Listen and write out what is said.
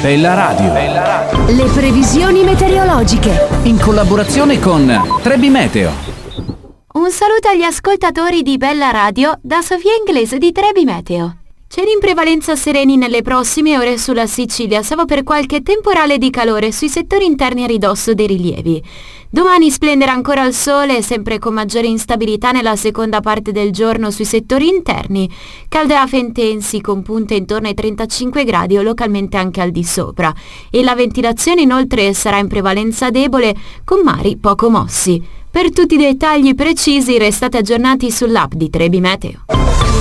Bella Radio. Le previsioni meteorologiche. In collaborazione con Trebi Meteo. Un saluto agli ascoltatori di Bella Radio da Sofia Inglese di Trebi Meteo. Cieli in prevalenza sereni nelle prossime ore sulla Sicilia, salvo per qualche temporale di calore sui settori interni a ridosso dei rilievi. Domani splenderà ancora il sole, sempre con maggiore instabilità nella seconda parte del giorno sui settori interni. Caldeafe intensi con punte intorno ai 35 gradi o localmente anche al di sopra. E la ventilazione inoltre sarà in prevalenza debole, con mari poco mossi. Per tutti i dettagli precisi restate aggiornati sull'app di Trebi Meteo.